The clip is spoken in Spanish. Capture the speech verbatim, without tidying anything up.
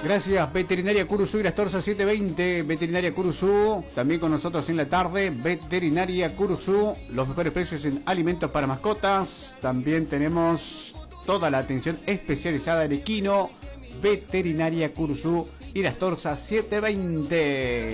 Gracias, Veterinaria Curuzú y las Torza setecientos veinte. Veterinaria Curuzú, también con nosotros en la tarde. Veterinaria Curuzú, los mejores precios en alimentos para mascotas. También tenemos toda la atención especializada del equino. Veterinaria Curuzú y las Torza setecientos veinte.